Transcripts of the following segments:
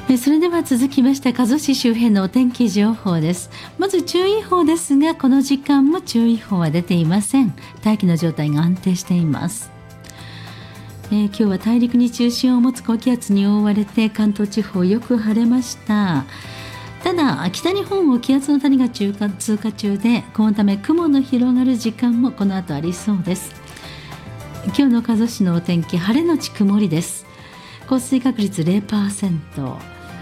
それでは続きまして加須市周辺のお天気情報です。まず注意報ですが、この時間も注意報は出ていません。大気の状態が安定しています。今日は大陸に中心を持つ高気圧に覆われて関東地方よく晴れました。ただ北日本を気圧の谷が通過中で、このため雲の広がる時間もこの後ありそうです。今日の加須市のお天気、晴れのち曇りです。降水確率 0%、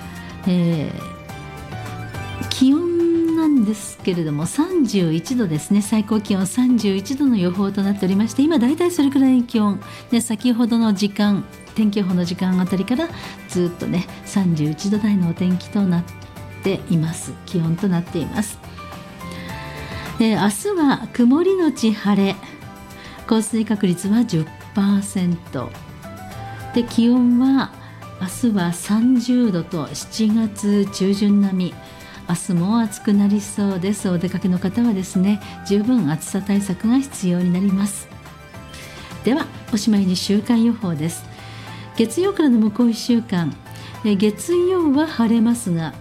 気温なんですけれども31度ですね。最高気温31度の予報となっておりまして、今だいたいそれくらいの気温で、先ほどの時間、天気予報の時間あたりからずっとね31度台のお天気となっています。気温となっています。明日は曇りのち晴れ、降水確率は 10%で、気温は明日は30度と7月中旬並み。明日も暑くなりそうです。お出かけの方はですね、十分暑さ対策が必要になります。ではおしまいに週間予報です。月曜からの向こう1週間、月曜は晴れますが、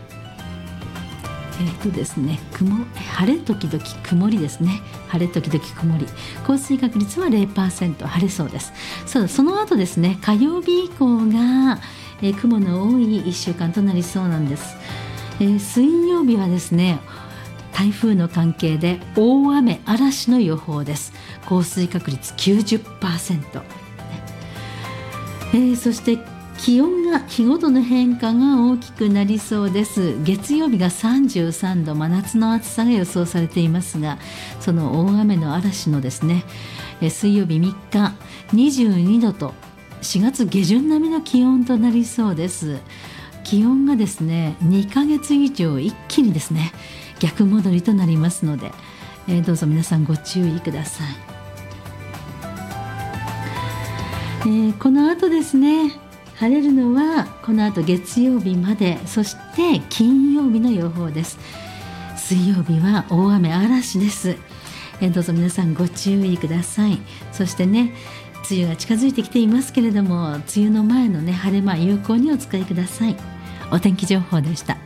ですね、晴れ時々曇りですね。晴れ時々曇り、降水確率は 0%、 晴れそうです。その後ですね、火曜日以降が、雲の多い1週間となりそうなんです。水曜日はですね、台風の関係で大雨嵐の予報です。降水確率 90%、そして気温が日ごとの変化が大きくなりそうです。月曜日が33度、真夏の暑さが予想されていますが、その大雨の嵐のですね、水曜日3日22度と4月下旬並みの気温となりそうです。気温がですね2ヶ月以上一気にですね逆戻りとなりますので、どうぞ皆さんご注意ください。この後ですね、晴れるのはこの後月曜日まで、そして金曜日の予報です。水曜日は大雨嵐です。どうぞ皆さんご注意ください。そしてね、梅雨が近づいてきていますけれども、梅雨の前のね晴れ間有効にお使いください。お天気情報でした。